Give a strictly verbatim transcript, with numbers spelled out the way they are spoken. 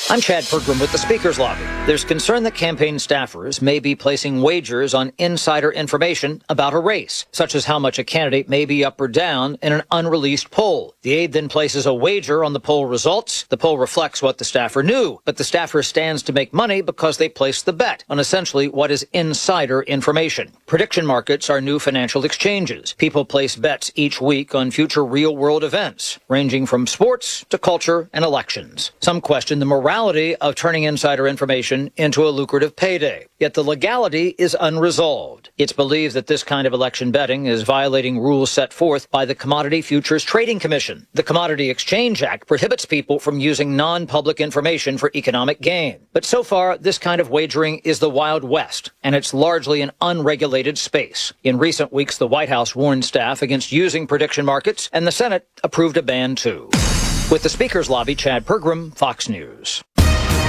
I'm Chad Pergram with the Speaker's Lobby. There's concern that campaign staffers may be placing wagers on insider information about a race, such as how much a candidate may be up or down in an unreleased poll. The aide then places a wager on the poll results. The poll reflects what the staffer knew, but the staffer stands to make money because they placed the bet on essentially what is insider information. Prediction markets are new financial exchanges. People place bets each week on future real-world events, ranging from sports to culture and elections. Some question the morality of turning insider information into a lucrative payday. Yet the legality is unresolved. It's believed that this kind of election betting is violating rules set forth by the Commodity Futures Trading Commission. The Commodity Exchange Act prohibits people from using non-public information for economic gain. But so far, this kind of wagering is the Wild West, and it's largely an unregulated space. In recent weeks, the White House warned staff against using prediction markets, and the Senate approved a ban too. With the Speaker's Lobby, Chad Pergram, Fox News.